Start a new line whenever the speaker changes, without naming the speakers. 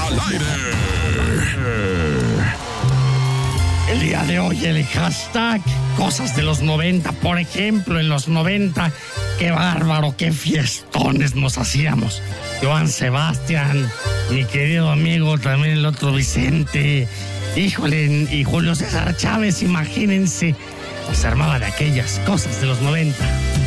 al aire.
El día de hoy el hashtag cosas de los 90, por ejemplo, en los 90, qué bárbaro, qué fiestones nos hacíamos. Joan Sebastián, mi querido amigo, también el otro Vicente, híjole, y Julio César Chávez, imagínense, nos armaba de aquellas cosas de los 90.